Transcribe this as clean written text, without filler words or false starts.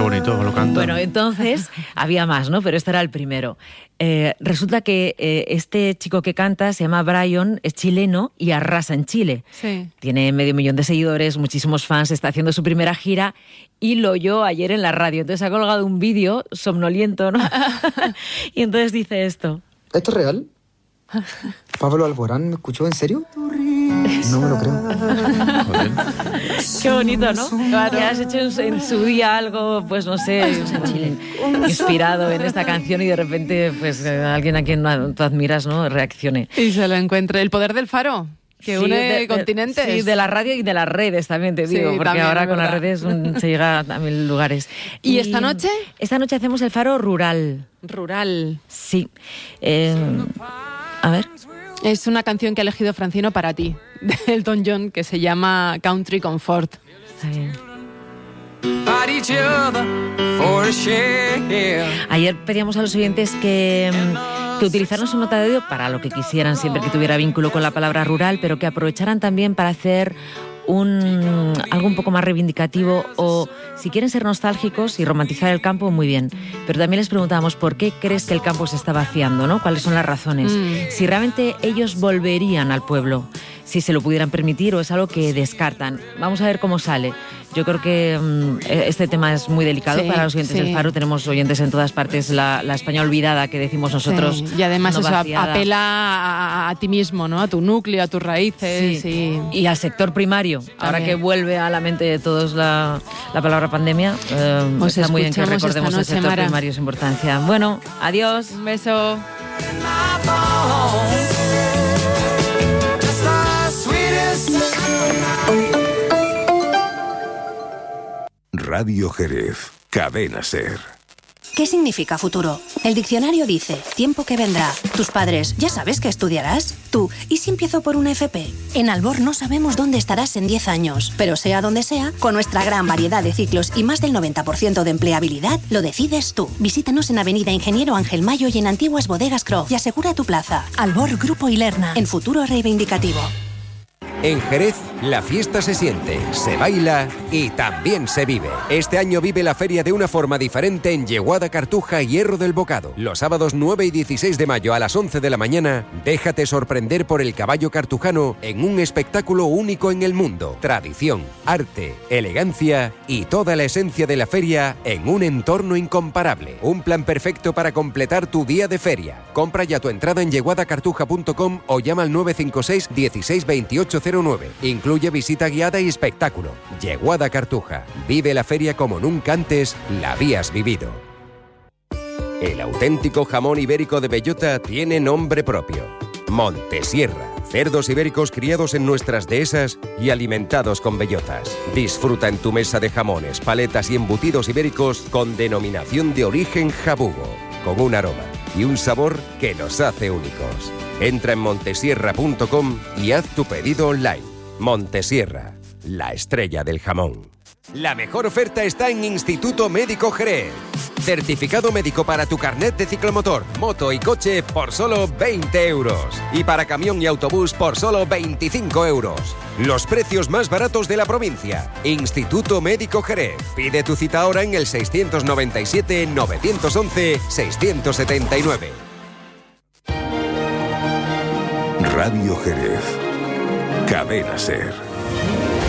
bonito lo canta. Bueno, entonces había más, ¿no? Pero este era el primero. Resulta que este chico que canta se llama Brian, es chileno y arrasa en Chile. Sí. Tiene 500.000 de seguidores, muchísimos fans, está haciendo su primera gira y lo oyó ayer en la radio. Entonces ha colgado un vídeo somnoliento, ¿no? Y entonces dice esto. ¿Esto es real? ¿Pablo Alborán me escuchó en serio? No me lo creo. Joder. Qué bonito, ¿no? Claro. Que has hecho en su día algo, pues no sé, inspirado en esta canción y de repente pues alguien a quien tú admiras, ¿no? Reaccione. Y se lo encuentre. El poder del faro, que Sí, une continentes. Sí, de la radio y de las redes también, te digo, Sí, porque también, ahora es con las verdad. redes se llega a mil lugares. ¿Y esta noche? Esta noche hacemos el faro rural. Rural. Sí. A ver. Es una canción que ha elegido Francino para ti, de Elton John, que se llama Country Comfort. Está bien. Ayer pedíamos a los oyentes que utilizaran su nota de audio para lo que quisieran, siempre que tuviera vínculo con la palabra rural, pero que aprovecharan también para hacer algo un poco más reivindicativo, o si quieren ser nostálgicos y romantizar el campo, muy bien. Pero también les preguntábamos por qué crees que el campo se está vaciando, ¿no? ¿Cuáles son las razones? Si realmente ellos volverían al pueblo, si se lo pudieran permitir, o es algo que descartan. Vamos a ver cómo sale. Yo creo que este tema es muy delicado para los oyentes del Faro. Tenemos oyentes en todas partes, la España olvidada que decimos nosotros. Sí. Y además no eso vaciada. apela a ti mismo, ¿no? A tu núcleo, a tus raíces. Sí. Y al sector primario. Ahora que vuelve a la mente de todos la palabra pandemia, está muy bien que recordemos el sector primario, su importancia. Bueno, adiós. Un beso. Radio Jerez, Cadena SER. ¿Qué significa futuro? El diccionario dice, tiempo que vendrá. Tus padres, ¿ya sabes qué estudiarás? Tú, ¿y si empiezo por una FP? En Albor no sabemos dónde estarás en 10 años, pero sea donde sea, con nuestra gran variedad de ciclos y más del 90% de empleabilidad, lo decides tú. Visítanos en Avenida Ingeniero Ángel Mayo y en Antiguas Bodegas Croft y asegura tu plaza. Albor Grupo Ilerna, en futuro reivindicativo. En Jerez, la fiesta se siente, se baila y también se vive. Este año vive la feria de una forma diferente en Yeguada, Cartuja y Hierro del Bocado. Los sábados 9 y 16 de mayo a las 11 de la mañana, déjate sorprender por el caballo cartujano en un espectáculo único en el mundo. Tradición, arte, elegancia y toda la esencia de la feria en un entorno incomparable. Un plan perfecto para completar tu día de feria. Compra ya tu entrada en yeguadacartuja.com o llama al 956 16 28 09. Incluye visita guiada y espectáculo. Yeguada Cartuja. Vive la feria como nunca antes la habías vivido. El auténtico jamón ibérico de bellota tiene nombre propio. Montesierra. Cerdos ibéricos criados en nuestras dehesas y alimentados con bellotas. Disfruta en tu mesa de jamones, paletas y embutidos ibéricos con denominación de origen jabugo, con un aroma y un sabor que los hace únicos. Entra en montesierra.com y haz tu pedido online. Montesierra, la estrella del jamón. La mejor oferta está en Instituto Médico Jerez. Certificado médico para tu carnet de ciclomotor, moto y coche por solo 20 euros. Y para camión y autobús por solo 25 euros. Los precios más baratos de la provincia. Instituto Médico Jerez. Pide tu cita ahora en el 697-911-679. Radio Jerez, Cadena SER.